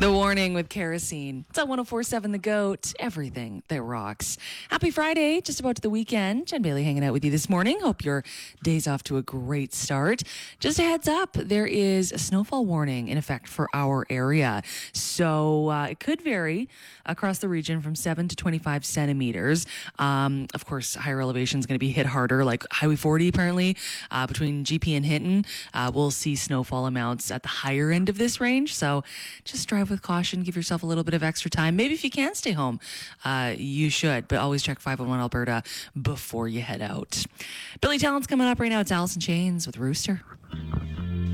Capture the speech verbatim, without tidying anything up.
The Warning with Kerosene. It's on one oh four point seven The Goat, everything that rocks. Happy Friday, just about to the weekend. Jen Bailey hanging out with you this morning. Hope your day's off to a great start. Just a heads up, there is a snowfall warning in effect for our area. So uh, it could vary across the region from seven to twenty-five centimeters. Um, of course, higher elevation is going to be hit harder, like Highway forty apparently, uh, between G P and Hinton. Uh, we'll see snowfall amounts at the higher end of this range. So just drive with caution. Give yourself a little bit of extra time. Maybe if you can stay home, uh, you should. But always check five one one Alberta before you head out. Billy Talent's coming up right now. It's Alice in Chains with Rooster.